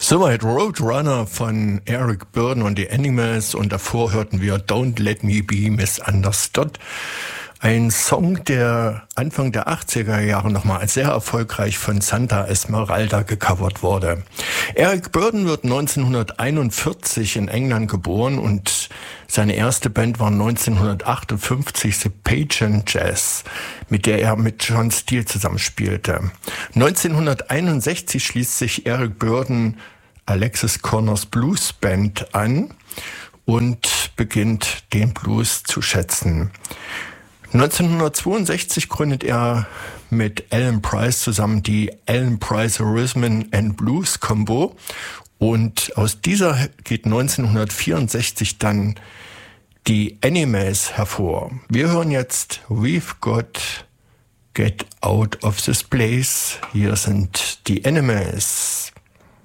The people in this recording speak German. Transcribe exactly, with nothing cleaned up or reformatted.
Soweit Roadrunner von Eric Burdon und die Animals, und davor hörten wir Don't Let Me Be Misunderstood. Ein Song, der Anfang der achtziger Jahre nochmal als sehr erfolgreich von Santa Esmeralda gecovert wurde. Eric Burdon wird neunzehnhunderteinundvierzig in England geboren und seine erste Band war neunzehnhundertachtundfünfzig The Pagan Jazz, mit der er mit John Steele zusammenspielte. neunzehnhunderteinundsechzig schließt sich Eric Burdon Alexis Corners Blues Band an und beginnt den Blues zu schätzen. neunzehnhundertzweiundsechzig gründet er mit Alan Price zusammen die Alan Price Rhythm and Blues Combo, und aus dieser geht neunzehnhundertvierundsechzig dann die Animals hervor. Wir hören jetzt We've Got Get Out of This Place. Hier sind die Animals.